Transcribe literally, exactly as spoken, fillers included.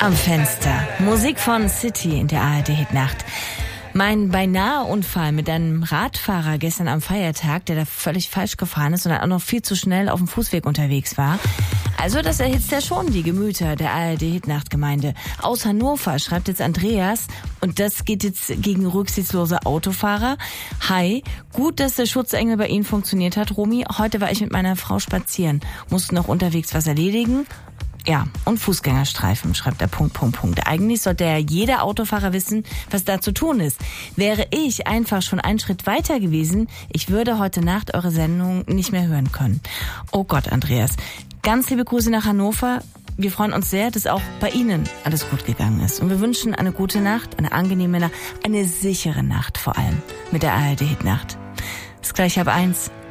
am Fenster. Musik von City in der A R D-Hitnacht. Mein beinahe Unfall mit einem Radfahrer gestern am Feiertag, der da völlig falsch gefahren ist und dann auch noch viel zu schnell auf dem Fußweg unterwegs war. Also das erhitzt ja schon die Gemüter der A R D-Hitnacht-Gemeinde. Aus Hannover schreibt jetzt Andreas, und das geht jetzt gegen rücksichtslose Autofahrer. Hi, gut, dass der Schutzengel bei Ihnen funktioniert hat, Romy. Heute war ich mit meiner Frau spazieren, musste noch unterwegs was erledigen. Ja, und Fußgängerstreifen, schreibt er, Punkt, Punkt, Punkt. Eigentlich sollte ja jeder Autofahrer wissen, was da zu tun ist. Wäre ich einfach schon einen Schritt weiter gewesen, ich würde heute Nacht eure Sendung nicht mehr hören können. Oh Gott, Andreas. Ganz liebe Grüße nach Hannover. Wir freuen uns sehr, dass auch bei Ihnen alles gut gegangen ist. Und wir wünschen eine gute Nacht, eine angenehme Nacht, eine sichere Nacht vor allem mit der A R D-Hitnacht. Ist gleich halb eins.